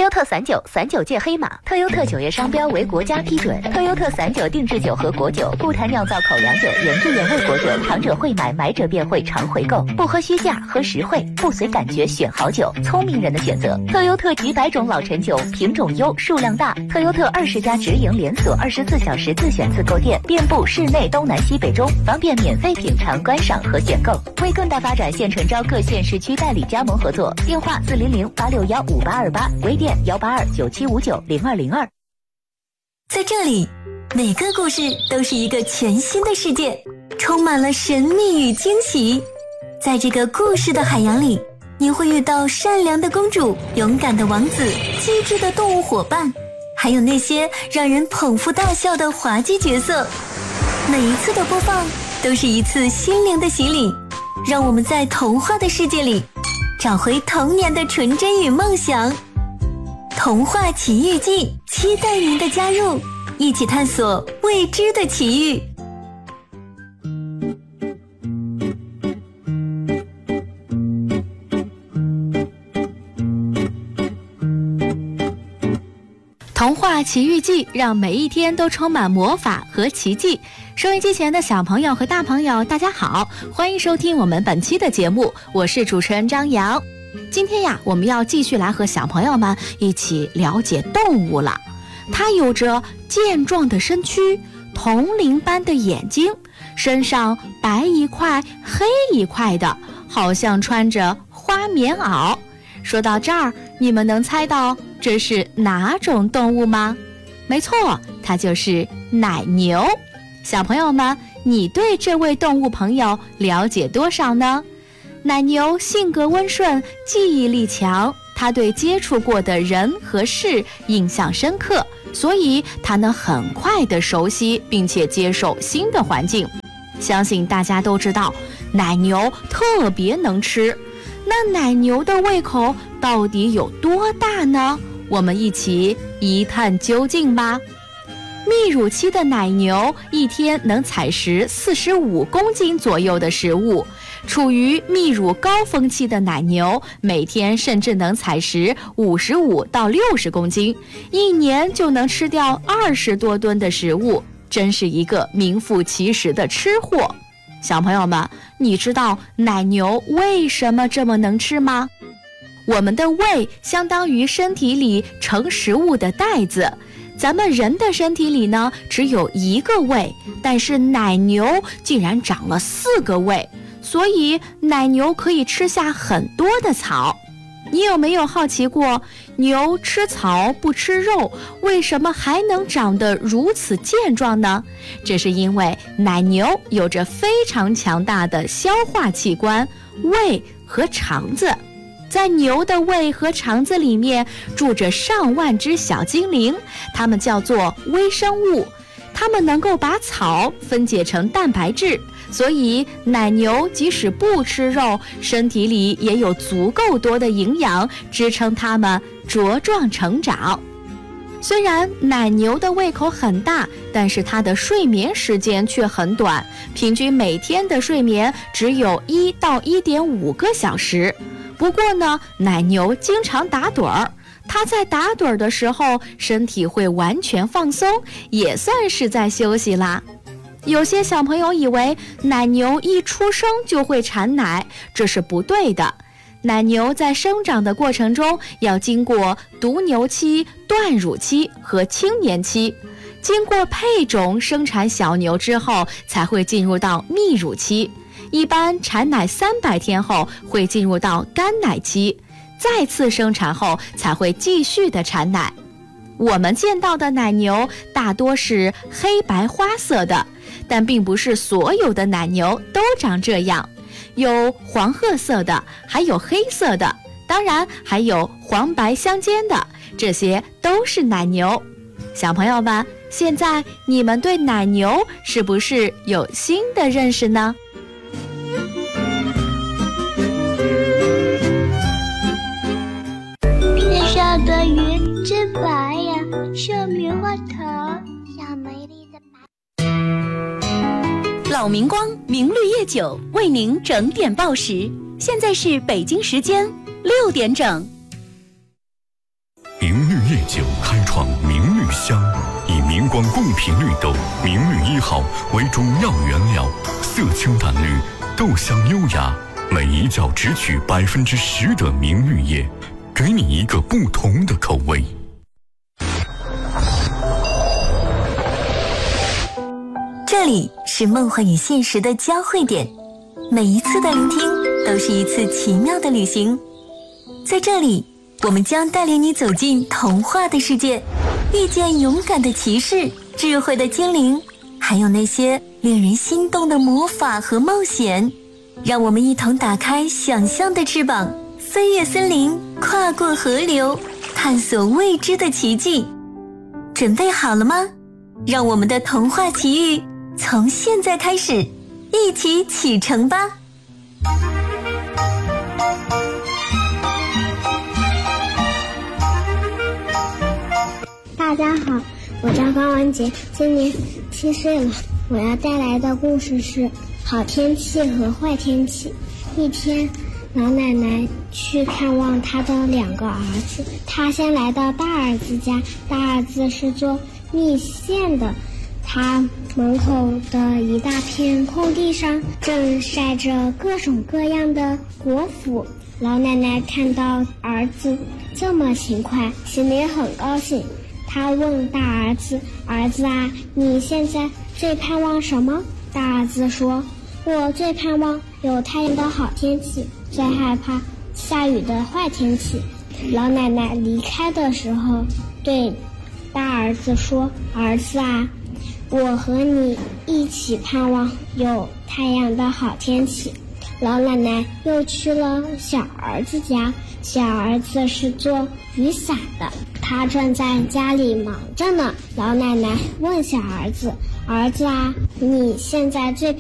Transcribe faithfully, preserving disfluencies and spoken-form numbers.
优特散酒，散酒界黑马。特优特酒业商标为国家批准。特优特散酒定制酒和果酒，不谈酿造口粮酒，原汁原味果酒，尝者会买，买者便会常回购。不喝虚价，喝实惠，不随感觉选好酒，聪明人的选择。特优特几百种老陈酒，品种优，数量大。特优特二十家直营连锁，二十四小时自选自购店，遍布市内东南西北中，方便免费品尝、观赏和选购。为更大发展，现诚招各县市区代理加盟合作，电话四零零八六幺五八二八，微店幺八二九七五九零二零二。 在这里，每个故事都是一个全新的世界，充满了神秘与惊喜。在这个故事的海洋里，你会遇到善良的公主、勇敢的王子、机智的动物伙伴，还有那些让人捧腹大笑的滑稽角色。每一次的播放都是一次心灵的洗礼，让我们在童话的世界里找回童年的纯真与梦想。童话奇遇记，期待您的加入，一起探索未知的奇遇。 童话奇遇记，让每一天都充满魔法和奇迹。收音机前的小朋友和大朋友，大家好，欢迎收听我们本期的节目，我是主持人张瑶。今天呀，我们要继续来和小朋友们一起了解动物了。它有着健壮的身躯，铜铃般的眼睛，身上白一块黑一块的，好像穿着花棉袄。说到这儿，你们能猜到这是哪种动物吗？没错，它就是奶牛。小朋友们，你对这位动物朋友了解多少呢？奶牛性格温顺，记忆力强，它对接触过的人和事印象深刻，所以它能很快地熟悉并且接受新的环境。相信大家都知道，奶牛特别能吃。那奶牛的胃口到底有多大呢？我们一起一探究竟吧。泌乳期的奶牛一天能采食四十五公斤左右的食物，处于泌乳高峰期的奶牛每天甚至能采食五十五到六十公斤，一年就能吃掉二十多吨的食物，真是一个名副其实的吃货。小朋友们，你知道奶牛为什么这么能吃吗？我们的胃相当于身体里盛食物的袋子，咱们人的身体里呢只有一个胃，但是奶牛竟然长了四个胃，所以奶牛可以吃下很多的草。你有没有好奇过，牛吃草不吃肉，为什么还能长得如此健壮呢？这是因为奶牛有着非常强大的消化器官，胃和肠子。在牛的胃和肠子里面住着上万只小精灵，它们叫做微生物，它们能够把草分解成蛋白质，所以奶牛即使不吃肉，身体里也有足够多的营养支撑它们茁壮成长。虽然奶牛的胃口很大，但是它的睡眠时间却很短，平均每天的睡眠只有一到一点五个小时。不过呢，奶牛经常打盹儿，它在打盹儿的时候，身体会完全放松，也算是在休息啦。有些小朋友以为奶牛一出生就会产奶，这是不对的。奶牛在生长的过程中要经过犊牛期、断乳期和青年期，经过配种生产小牛之后，才会进入到泌乳期。一般产奶三百天后会进入到干奶期，再次生产后才会继续的产奶。我们见到的奶牛大多是黑白花色的，但并不是所有的奶牛都长这样，有黄褐色的，还有黑色的，当然还有黄白相间的，这些都是奶牛。小朋友们，现在你们对奶牛是不是有新的认识呢？ 天上的云真白呀，像棉花糖，像美丽的白。老明光明绿夜酒为您整点报时，现在是北京时间六点整。 明绿夜酒开创明绿香，以明光贡品绿豆明绿一号为中药原料，色清淡绿，豆香优雅，每一角只取百分之十的明绿叶，给你一个不同的口味。 这里是梦幻与现实的交汇点，每一次的聆听都是一次奇妙的旅行。在这里，我们将带领你走进童话的世界，遇见勇敢的骑士、智慧的精灵，还有那些令人心动的魔法和冒险。让我们一同打开想象的翅膀，飞越森林，跨过河流，探索未知的奇迹。准备好了吗？让我们的童话奇遇从现在开始，一起启程吧！ 大家好，我叫高文杰，今年七岁了。我要带来的故事是好天气和坏天气。一天，老奶奶去看望她的两个儿子。她先来到大儿子家，大儿子是做蜜饯的。他门口的一大片空地上正晒着各种各样的果脯。老奶奶看到儿子这么勤快，心里很高兴。她问大儿子：儿子啊，你现在最盼望什么？大儿子说：我最盼望有太阳的好天气，最害怕下雨的坏天气。老奶奶离开的时候对大儿子说：儿子啊，我和你一起盼望有太阳的好天气。老奶奶又去了小儿子家，小儿子是做雨伞的，他正在家里忙着呢。老奶奶问小儿子：儿子啊，你现在最